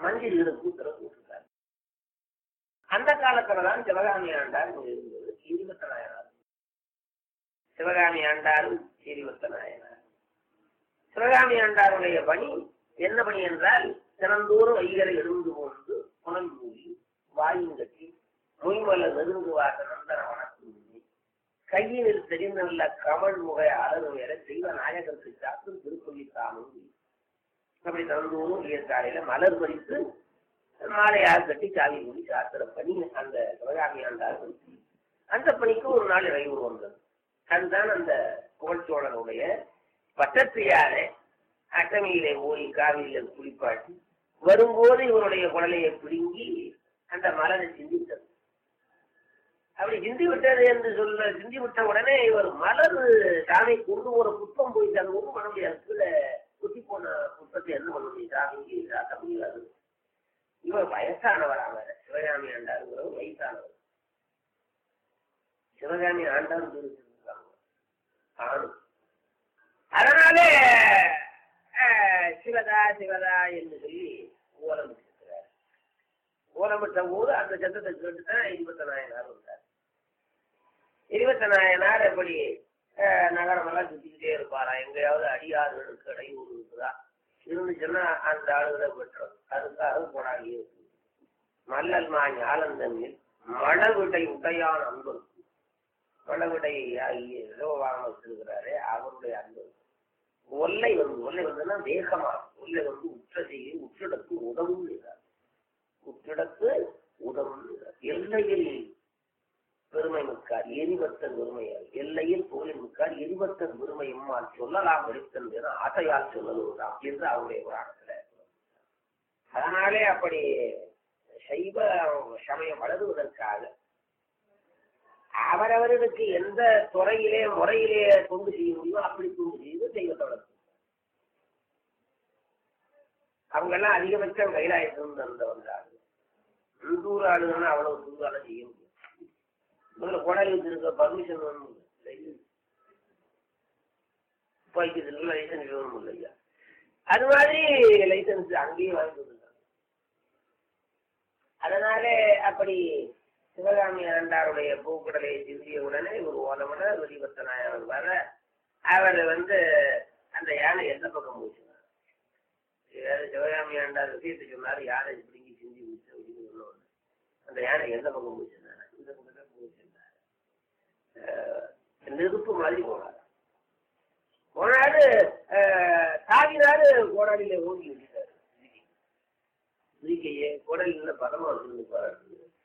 மந்திரிகளுக்கு உத்தரவு போட்டிருக்காரு. அந்த காலத்துலதான் சிவகாமி ஆண்டார் இருந்தது. சீரிவத்த நாயனார், சிவகாமி ஆண்டாரும் சீரிவத்த நாயனார். சிவகாமி ஆண்டாருடைய பணி என்ன பணி என்றால், தினந்தோறும் வைகரை எழுந்து கொண்டு புனல் மூடி வாயும் கட்டி மொய்மல நெருங்குவாக நந்தன வணக்கம் கையினில் தெரிந்துள்ள கமல் முகை அழகு வேற தெய்வ நாயகத்தை சாத்து திருப்பள்ளி தாமும். அப்படி தினந்தோறும் இயற்காலையில மலர் பறித்து மாலையாக கட்டி சாவி மூடி சாத்திர பணி அந்த சிவகாமி ஆண்டார். அந்த பணிக்கு ஒரு நாள் இறைவு வந்தது. அதுதான் அந்த புகழ்ச்சோழனுடைய பட்டத்தையார அட்டமியிலே ஓய் காவிரியில குளிப்பாட்டி வரும்போது இவருடைய குடலையை பிடுங்கி அந்த மலரை சிந்தித்தது. அப்படி சிந்தி விட்டது என்று சொல்ல, சிந்தி விட்ட உடனே இவர் மலர் சாமி கொண்டு ஒரு புத்தம் போய் அது ஒன்றும் பண்ண முடியாது. கீழே குத்தி போன புத்தத்தை என்ன பண்ண முடியும், சாமிக்கு சாத்த முடியாது. இவர் வயசானவர், அவர் சிவகாமி ஆண்டாருங்கிறவர் வயசானவர். சிவகாமி ஆண்டார் ஆணும். அதனாலே சிவதா சிவதா என்று சொல்லி ஓலமிட்டிருக்கிறார். ஓலமிட்ட போது அந்த சத்தத்தை கேட்டுதான் இருபத்த நாயனார் வந்தார். இருபத்த நாயனார் எப்படி நகரமெல்லாம் சுத்திக்கிட்டே இருப்பாரா, எங்கேயாவது அடியாறுகளுக்கு இடையூறு இருக்குதா இருந்துச்சுன்னா அந்த ஆளுகளை பெற்றோம். அதுக்காக போனாங்க. மல்லல் மா ஞாலந்தன்னில் மழவிடை உடையான் அன்பு, மழவிடை இலவாக வச்சிருக்கிறாரே அவருடைய அன்பு. ஒல்லை வந்துன்னா வேகமா, ஒல்லை வந்து உற்ற செய்தி உற்றிடத்து உதவும் செய்தார். உற்றிடத்து உதவும் செய்தார். எல்லையில் பெருமை மிக்கார் எரிபத்தன் பெருமையால், எல்லையில் புகழின் மிக்கார் எரிபத்தன் பெருமையும்மால் சொல்லலாம் எடுத்தன் ஆசையால் சொல்லலாம் என்று அவருடைய புராணத்துல. அதனாலே அப்படி சைவ சமயம் வளருவதற்காக அவரவர்களுக்கு எந்த துறையிலே முறையிலே தொண்டு செய்ய முடியுமோ அப்படி தொண்டு செய்து தெய்வத்தை வளர்த்து. அவங்க எல்லாம் அதிகபட்சம் கைலாயத்திலிருந்து வந்தாங்க. உள்ளூர் ஆளுங்கன்னா அவ்வளவு தூரால செய்ய முடியும். முதல்ல கோடாலி வச்சிருக்க பர்மிஷன் வேணும், லைசன்ஸ் வேணும் இல்லையா? அது மாதிரி லைசன்ஸ் அங்கேயே வாங்கி கொடுத்தாங்க. அதனாலே அப்படி சிவகாமி ஆண்டாருடைய பூக்கடலையை சிந்திய உடனே ஒரு ஓலமட வெளிபத்த நாயகர் வர அவர் வந்து அந்த யானை எந்த பக்கம் போச்சுனார். சிவகாமி ஆண்டார் விஷயத்தை சொன்னார், யானை பிடிங்கி சிந்தி விட்டு அப்படின்னு சொன்னோன்னு அந்த யானை எந்த பக்கம் போச்சுனார், இந்த பக்கம் தான் போச்சுனார். நெருப்பு மாதிரி போனார். போனாரு தாவினாரு, கோடாலியில ஓங்கி விட்டாரு. துதிக்கையே கோடாலியில பதமா வச்சிருந்து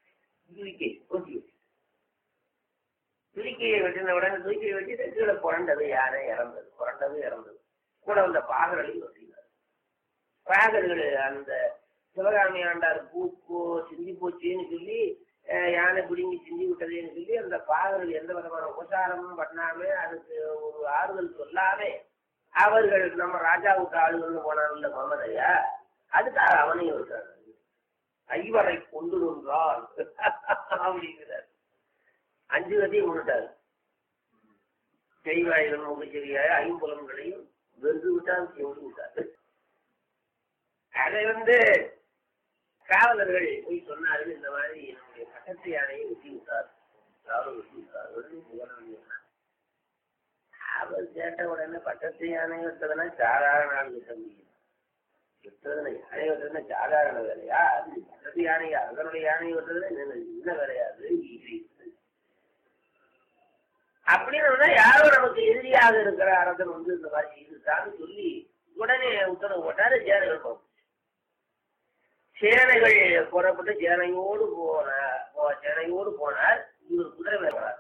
துதிக்கையை வெட்டின உடனே துதிக்கையை வெட்டிட்டு கீழே புரண்டது யானை இறந்தது. கூட வந்த பாகர்களையும் வெட்டினார். பாகர்கள் அந்த சிவகாமி ஆண்டார் பூப்போ சிந்தி போச்சுன்னு சொல்லி யானை பிடிங்கி சிந்தி விட்டதுன்னு சொல்லி அந்த பாகர்கள் எந்த விதமான உபசாரமும் பண்ணாம அதுக்கு ஒரு ஆறுதல் சொல்லாமே அவர்கள் நம்ம ராஜாவுக்கு ஆளுகள்னு போனாங்கல்ல மமதையா, அதுக்காக அவனையும் விட்டாங்க. ஐவரை கொண்டு நின்றால் அப்படிங்கிறார். 5 கதையும் கொண்டுட்டார். செய்வாயிலும் முகச்செவியாய 5 புலன்களையும் வென்று விட்டால் சென்று விட்டார். அதை வந்து காவலர்கள் போய் சொன்னார்கள், இந்த மாதிரி என்னுடைய பட்டத்து யானையை வெட்டி விட்டார். அவர் கேட்ட உடனே பட்டத்து யானை விட்டதுன்னா சாதாரண ஆள் கிட்ட முடியும். யானை வெட்டுறதுன்னா சாதாரண வேலையா? அது பட்டத்து யானை அதனுடைய யானை வெட்டுறதுன்னா என்ன வேலையாது அப்படின்னு யாரோ நமக்கு எதிரியாக இருக்கிற அரசன் வந்து இந்த மாதிரி செய்துட்டான்னு சொல்லி உடனே உத்தரவு போட்டாரு. சேனைகள் போகும். சேனைகள் புறப்பட்டு சேனையோடு போனார். இவர் குதிரை மேல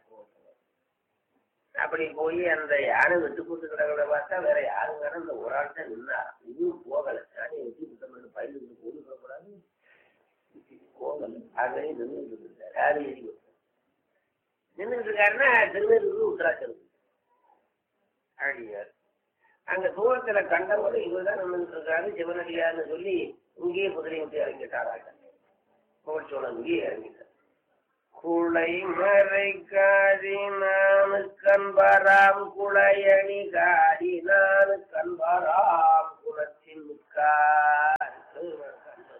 அப்படி போய் அந்த யானை வெட்டு போட்டு கிடக்கிறத பார்த்தா வேற யாரும் வேற இந்த ஒரு ஆள் தான் நின்னார். இன்னும் போகலை. யானையை வெட்டி புத்தம் பயிலுக்கு போட்டு போகக்கூடாது போகலை. ஆகவே நின்றுட்டு இருந்தார். யாரும் எரி நின்றுட்டு இருக்காருன்னா திருநெல்வேலி உத்தராட்சம் அழியார். அங்க தூரத்துல கண்டவரை இவர்தான் நின்றுட்டு இருக்காரு சிவனடியார்னு சொல்லி இங்கேயே குதிரை விட்டு இறங்கிட்டாராங்க. புகழ்ச்சோழன் இங்கேயே இறங்கிட்டார். குளை மறை காடி நானு கண்பராம் குளையணி காடி நானு கண்பராம் குளத்தின்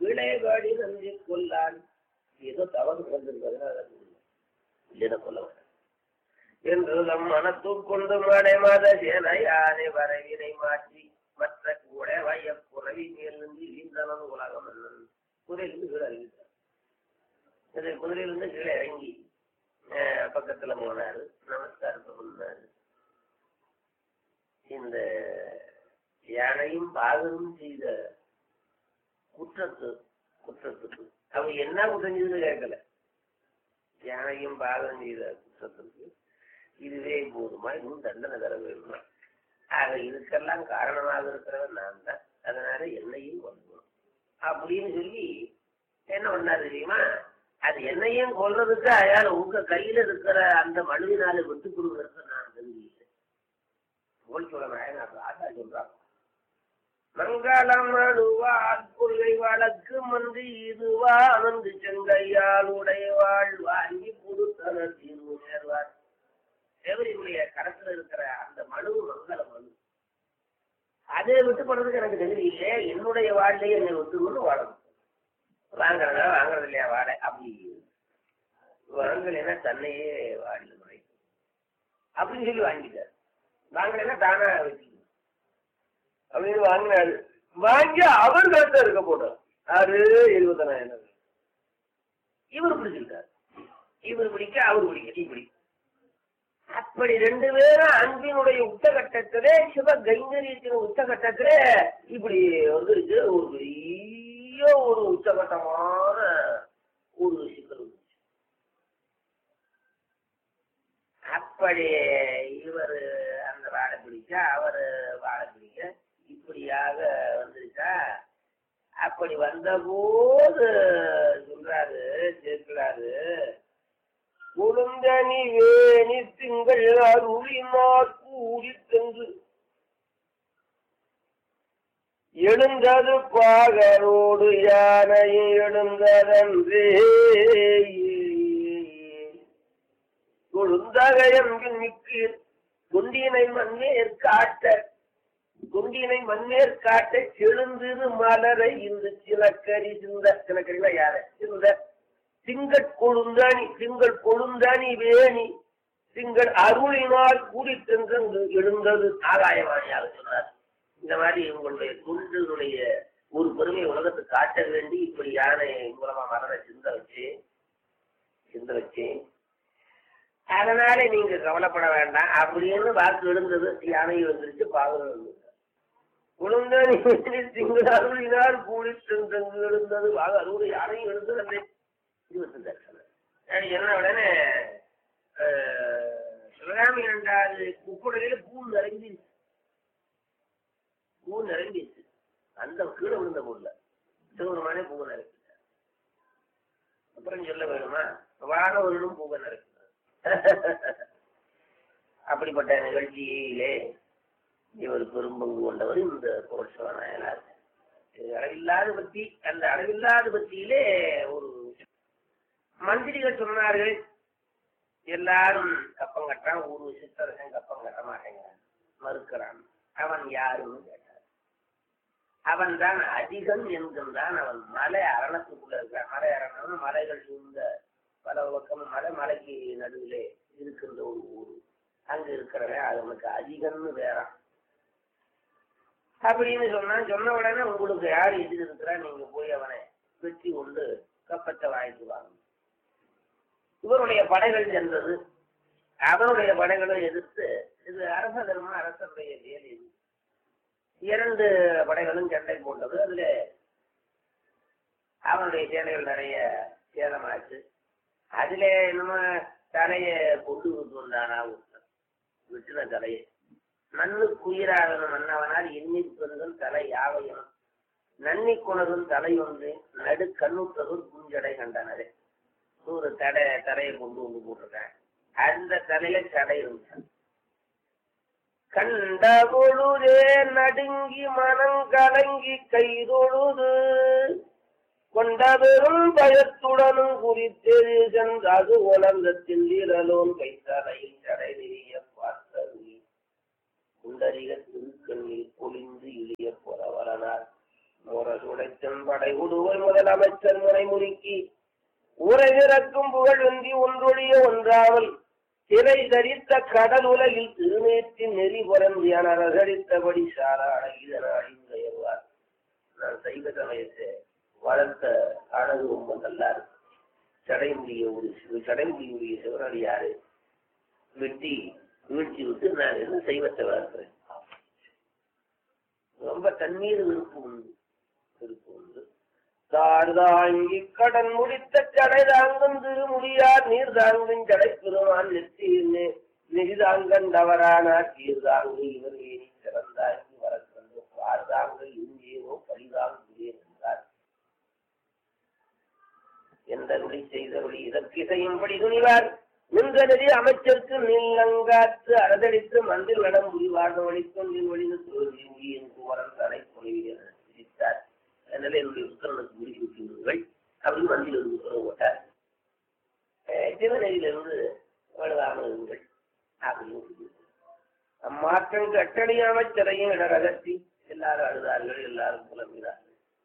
இளையவாடி நன்றி கொள்ளான் ஏதோ தவறு கொண்டிருப்பதனால இல்லைன்னு கொள்ள என்று நம் மனத்துக்கொண்டு மடை மத சேனையானை வரவினை மாற்றி மற்ற கூட வய புறவி மேல் நின்று இழிந்தவன் உலகம் குதிரையிலிருந்து கீழே இறங்கிட்டார். குதிரையிலிருந்து கீழே இறங்கி பக்கத்துல போனாரு, நமஸ்காரத்தை பண்ணாரு. இந்த யானையும் பாகனும் செய்த குற்றத்துக்கு அவங்க என்ன குற்றம் செய்துன்னு கேட்கல. யானையும் பாகனும் செய்த குற்றத்துக்கு இதுவே போதுமா, இன்னும் தண்டனை தர வேணுமா? ஆக இதுக்கெல்லாம் காரணமாக இருக்கிறவன் நான் தான், அதனால என்னையும் கொல்லணும் அப்படின்னு சொல்லி என்ன பண்ணாரு தெரியுமா? அது என்னையும் கொல்றதுக்கு அயால உங்க கையில இருக்கிற அந்த மனுவினால விட்டு கொடுக்கறதுக்கு நான் தெரிஞ்சுக்கிறேன். சொல்ல ஆட்டா சொல்றாங்க, மங்களம் அழுவாள் கொள்ளை வழக்கு மன்றி இதுவா அமர்ந்து செங்கையால் உடையவாள் வாங்கி புதுத்தனர் தீர்வு நேர்வார். தேவரியுடைய கரத்துல இருக்கிற அந்த மனு மங்கள மனு, அதை விட்டு போறதுக்கு எனக்கு தெரியலையே, என்னுடைய வாழ்லையே என்னை விட்டுக்கொண்டு வாழணும். வாங்குறதா வாங்குறது இல்லையா வாழை அப்படி வாங்கலைன்னா தன்னையே வாழல முறை அப்படின்னு சொல்லி வாங்கிட்டார். வாங்கலைன்னா தானா வச்சுக்கணும் அப்படின்னு வாங்கினாரு. வாங்கி அவர் கருத்தை இருக்க போட்டார். யாரு? 70,000. இவர் பிடிச்சிருக்காரு, இவர் பிடிக்க அவர் பிடிக்க இப்படி. அப்படி ரெண்டு பேரும் அன்பினுடைய உச்சகட்டத்திலே, சிவ கைங்கரியத்தின் உச்சகட்டத்திலே இப்படி வந்துருக்கு. ஒரு பெரிய ஒரு உச்சகட்டமான ஒரு சிக்கல். அப்படி இவர் அந்த வாழை பிடிக்க அவர் வாழை பிடிக்க இப்படியாக வந்துருச்சா. அப்படி வந்த போது சொல்றாரு, சேர்க்கிறாரு, குழுந்தனி வேணி திங்கள் அருளினார் கூடி சென்று எழுந்தது பாகரோடு யானையை எழுந்ததன்றே கொழுந்தகையம்பின் மிக்கு குண்டினை மண்ணேற் காட்ட செழுந்திரு மலரை இந்த சிலக்கரி சிலக்கரில யார சிந்த திங்கள் கொழுந்தானி வேணி திங்கள் அருளினால் கூடி சென்று எழுந்தது ஆகாயவாணியாக சொன்னார். இந்த மாதிரி உங்களுடைய குன்றினுடைய ஒரு பெருமையை உலகத்துக்கு காட்ட வேண்டி இப்படி யானை மூலமா மலரை சிந்த வச்சு அதனால நீங்க கவலைப்பட வேண்டாம் அப்படின்னு வாக்கு எழுந்தது. யானை வந்துருச்சு, பாகல் வந்து குழுந்தானி திங்கள் அருளினால் கூடி சென்று எழுந்தது அறுபது யானையும் எழுந்தது. அந்த 25 என்ன உடனே சிவகாமி 2வது குப்புடையில பூ நிரம்பிடுச்சு. அந்த கீழே விழுந்த பொருள் சிவபெருமானே பூ நிரப்பிட்டார். அப்புறம் சொல்ல வேணுமா, வானவர்களும் பூவை நிரப்பினார். அப்படிப்பட்ட நிகழ்ச்சியிலே இவர் பெரும்பங்கு கொண்டவர் இந்த புரட்சிவ நாயனார். அளவில்லாத பத்தி, அந்த அளவில்லாத பத்தியிலே ஒரு மந்திரிகள் சொன்னார்கள், எல்லாரும் கப்பம் கட்டுறான், ஒரு சித்தரசன் கப்பம் கட்ட மாட்டேங்கிறான், மறுக்கிறான். அவன் யாருன்னு கேட்டார். அவன் தான் அதிகம் என்கின்றான். அவன் மலை அரணத்துக்குள்ள இருக்கிறான். மலை அரணம் மலைகள் சூழ்ந்த பல பக்கம் மலைக்கு நடுவிலே இருக்கின்ற ஒரு ஊர். அங்க இருக்கிறவன் அவனுக்கு அதிகம்னு வேறான் அப்படின்னு சொன்ன உடனே உங்களுக்கு யார் எதிர் இருக்கிறா, நீங்க போய் அவனை வெற்றி கொண்டு கப்பத்தை வாங்கிட்டு வாங்க. இவருடைய படைகள் சென்றது. அவனுடைய படைகளை எதிர்த்து, இது அரச தர்மம், அரசனுடைய வேலை. 2 படைகளும் சண்டை போட்டது. அதுல அவனுடைய சேனைகள் நிறைய சேதமாச்சு. அதுல நம்ம தலைய கொண்டு வந்தானா விட்டுன தலையை நன்னுக்குயிராகணும் மன்னவனால் எண்ணீர் பெருதல் தலை யாவையும் நன்னி குணதும் தலை ஒன்று நடு கண்ணுற்றதும் குஞ்சடை கண்டனரே. ஒரு தடையை கொண்டு வந்து போட்டிருக்கேன். அந்த தலையில தடை இருந்தான். கண்ட பொழுதே நடுங்கி மனம் கலங்கி கைதொழுது கொண்ட பெரும் பயத்துடனும் குறித்தெழு சென்றது உலகத்தில் வீரலோன் கைத்தலையில் தடை நெறிய பார்த்தது குண்டரிக திருக்கண்ணில் பொழிந்து இழிய புறவரனார் முரசுடை சென்பார் படை உடுவை முதலமைச்சர் முனைமுறுக்கி உரைகிறக்கும் புகழ் வென்றி ஒன்றொழிய ஒன்றாமல் திரை தரித்த கடல் உலகில் திருநேற்றின் நெறி புரந்து என ரகடித்தபடி சாராட இதனாடிவார். நான் சைவ சமயத்தை வளர்த்த அழகு ரொம்ப நல்லா இருக்கு. சடைமுடியுடைய சிவனடியாரு வெட்டி வீழ்ச்சி விட்டு நான் என்ன சைவத்தை வளர்க்கிறேன். ரொம்ப தண்ணீர் விருப்பு உண்டு. தாழ்தாங்கி கடன் முடித்த சடை தாங்கும் திருமுடியார் நீர் தாங்கும் சடை பெருமான் நெற்றியின்னு நெறிதாங்கன் தவறானார் சீர்தாங்கு இவர் ஏறி சிறந்தாங்கி வரக்கண்டு பார்தாங்கள் இங்கேயோ பரிதாங்குகிறேன் என்றார். எந்த நொடி செய்த ஒளி இதற்கிசையும்படி துணிவார் நின்ற நெறி அமைச்சருக்கு நீலங்காற்று அறதடித்து மந்தில் வடம் முடிவாக வழித்தொன்றில் வழிந்து தோல்வி முடியின் குமரன் தலை பொழிவியர் சிரித்தார். அதனால என்னுடைய புத்தகனுக்கு முடிவு விட்டுவிடுங்கள் அப்படின்னு மந்தியில் இருந்து சொல்ல போட்டார். சிவநெறியிலிருந்து வலுவாமல் இருங்கள் அப்படின்னு அம்மாற்றம் கட்டளை அமைச்சரையும் இடரகத்தி எல்லாரும் அழுதார்கள், எல்லாரும் புலம்பினார்கள்.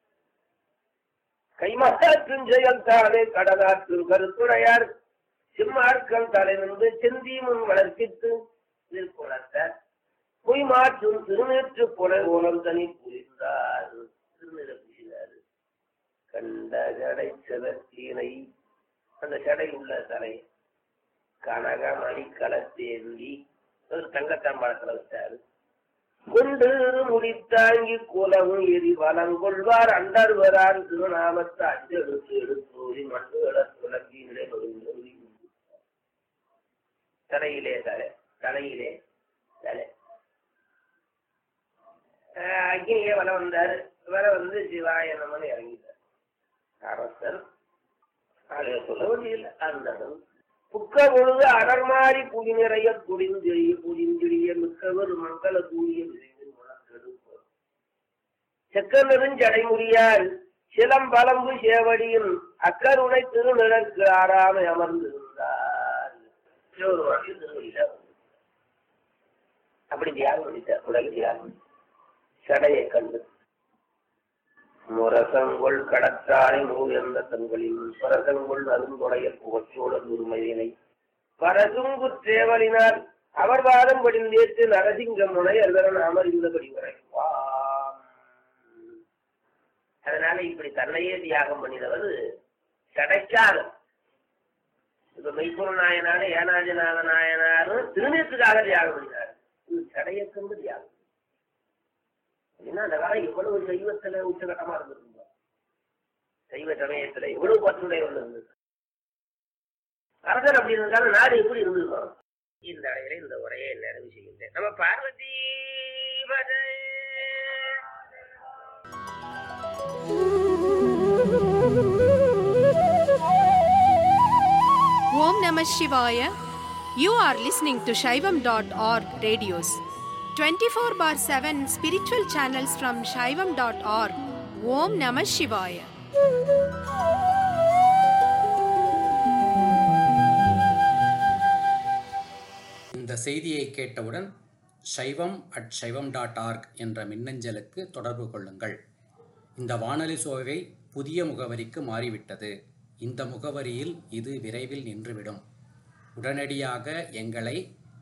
கைமாற்றும் செயல் தானே கடலாற்றும் கருத்துடையார் சிம்மார்க்கம் தலை நின்று செந்தி முன் வளர்ப்பித்து நிற்குணர்த்தார். பொய் மாற்றும் திருநேற்று புல ஓலம் தனி புரிந்தார். திருநிற புரிந்தார். கண்ட ஜடை செதற்கீனை அந்த ஜடை உள்ள தலை கனகமணி களத்தேந்தி ஒரு தங்கத்தாம்பாளத்தில் வச்சாரு. கொண்டு முடித்தாங்கி குலவும் எரி வளங்கொள்வார் அண்டர்வரான் திருநாமத்தை அஞ்செடுத்து எடுத்தோரி மண்டுகள துளக்கியிலே தலையிலே தலையிலே தலை அக்னியே வர வந்தாரு. வர வந்து சிவாய நமன்னு இறங்கிட்டார். அரசர் அதை சொல்ல வேண்டியதில்லை. அந்த புக்க பொழுது அடர்மாறி புடி நிறைய புடிஞ்செழிய மிக்கவர் மங்கள கூடிய செக்கநெருஞ்சடைமுடியால் சிலம்பலம்பு சேவடியும் அக்கருணை திருநிழற்கு ஆறாமை அமர்ந்திருந்தார். அப்படி தியாகம் பண்ணிட்டார். உலக தியாகம் சடையை கண்டு முரசங்கொள் கடற்றாரை நூயர்ந்த தங்களில் பரசங்கொள் அருந்துடைய புகச்சோட உரிமையினை பரசுங்குற்றேவலினால் அவர் வாதம் படிந்தேற்று நரசிங்க முனை அதன் அமர்ந்தபடி வரைவாம். அதனால இப்படி தன்னையே தியாகம் பண்ணினவர் சடைக்காக. இப்ப மெய்ப்பொருள் நாயனாரு ஏனாதிநாத நாயனாரும் திருநேற்றுக்காக தியாகம் பண்ணினார். இது சடையக்கொண்டு தியாகம். அந்த காலம் எவ்வளவு சைவத்துல உச்சகட்டமா இருந்திருந்தோம். சைவ சமயத்துல எவ்வளவு பற்றுடைய ஒன்று இருந்தது. அரசர் அப்படி இருந்தாலும் நாடு எப்படி இருந்திருக்கோம். இந்த அளவில இந்த உரையை நிறைவு செய்கின்றேன். நம்ம Parvati Om Namah Shivaya. You are listening to Shaivam.org radios. 24/7 spiritual channels from Shaivam.org. Om Namah Shivaya. இந்த செய்தியை கேட்டவுடன் shaivam@shaivam.org என்ற மின்னஞ்சலுக்கு தொடர்பு கொள்ளுங்கள். இந்த வானொலி சோவை புதிய முகவரிக்கு மாறிவிட்டது. இந்த முகவரியில் இது விரைவில் நின்றுவிடும். உடனடியாக எங்களை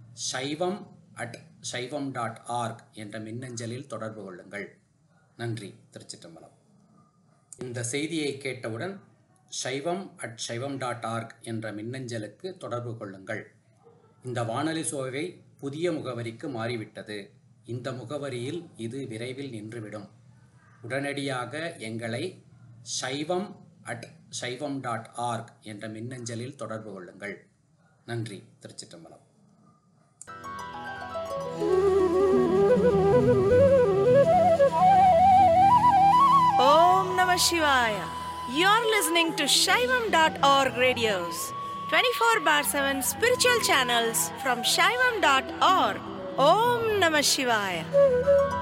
shaivam@shaivam.org என்ற மின்னஞ்சலில் தொடர்பு கொள்ளுங்கள். நன்றி. திருச்சிற்றம்பலம். இந்த செய்தியை கேட்டவுடன் shaivam@shaivam.org என்ற மின்னஞ்சலுக்கு தொடர்பு கொள்ளுங்கள். இந்த வானொலி சோவை புதிய முகவரிக்கு மாறிவிட்டது. இந்த முகவரியில் இது விரைவில் நின்றுவிடும். உடனடியாக எங்களை shaivam@shaivam.org என்ற மின்னஞ்சலில் தொடர்பு கொள்ளுங்கள். நன்றி. திருச்சிற்றம்பலம். Om Namah Shivaya. You're listening to Shaivam.org radios. 24/7 spiritual channels from Shaivam.org. Om Namah Shivaya.